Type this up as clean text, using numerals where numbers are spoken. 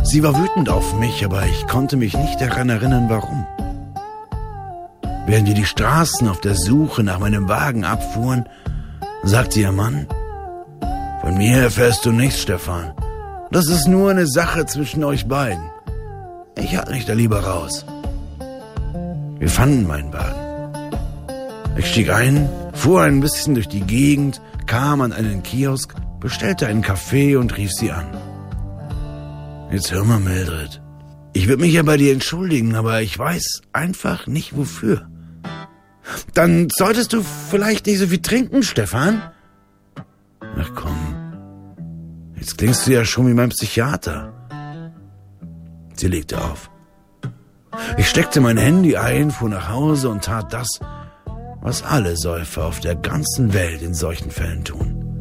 Sie war wütend auf mich, aber ich konnte mich nicht daran erinnern, warum. Während wir die Straßen auf der Suche nach meinem Wagen abfuhren, sagte ihr Mann: Von mir erfährst du nichts, Stefan. Das ist nur eine Sache zwischen euch beiden. Ich halte mich da lieber raus. Wir fanden meinen Wagen. Ich stieg ein, fuhr ein bisschen durch die Gegend, kam an einen Kiosk, bestellte einen Kaffee und rief sie an. Jetzt hör mal, Mildred. Ich würde mich ja bei dir entschuldigen, aber ich weiß einfach nicht wofür. Dann solltest du vielleicht nicht so viel trinken, Stefan. Ach komm, jetzt klingst du ja schon wie mein Psychiater. Sie legte auf. Ich steckte mein Handy ein, fuhr nach Hause und tat das, was alle Säufer auf der ganzen Welt in solchen Fällen tun.